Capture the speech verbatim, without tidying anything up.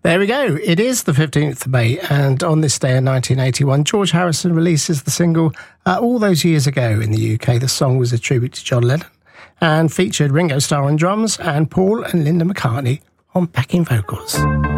There we go. It is the fifteenth of May, and on this day in nineteen eighty-one, George Harrison releases the single uh, all those years ago in the U K. The song was a tribute to John Lennon and featured Ringo Starr on drums and Paul and Linda McCartney on backing vocals.